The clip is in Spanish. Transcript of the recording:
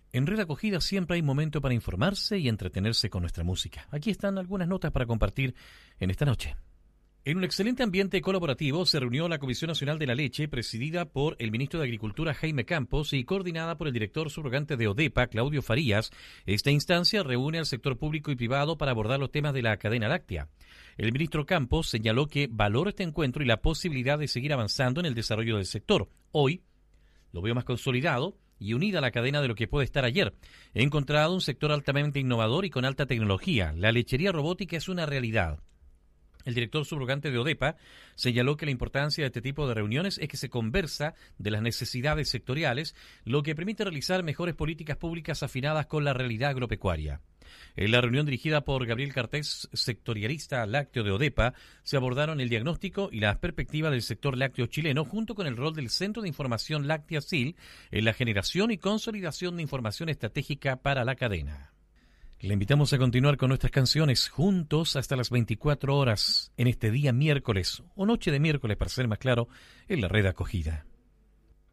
En Red Acogida siempre hay momento para informarse y entretenerse con nuestra música. Aquí están algunas notas para compartir en esta noche. En un excelente ambiente colaborativo se reunió la Comisión Nacional de la Leche, presidida por el ministro de Agricultura Jaime Campos y coordinada por el director subrogante de ODEPA, Claudio Farías. Esta instancia reúne al sector público y privado para abordar los temas de la cadena láctea. El ministro Campos señaló que valora este encuentro y la posibilidad de seguir avanzando en el desarrollo del sector. Hoy lo veo más consolidado y unida a la cadena de lo que puede estar ayer. He encontrado un sector altamente innovador y con alta tecnología. La lechería robótica es una realidad. El director subrogante de ODEPA señaló que la importancia de este tipo de reuniones es que se conversa de las necesidades sectoriales, lo que permite realizar mejores políticas públicas afinadas con la realidad agropecuaria. En la reunión dirigida por Gabriel Cartés, sectorialista lácteo de ODEPA, se abordaron el diagnóstico y las perspectivas del sector lácteo chileno, junto con el rol del Centro de Información Láctea SIL en la generación y consolidación de información estratégica para la cadena. Le invitamos a continuar con nuestras canciones juntos hasta las 24 horas en este día miércoles, o noche de miércoles para ser más claro, en la Red Acogida.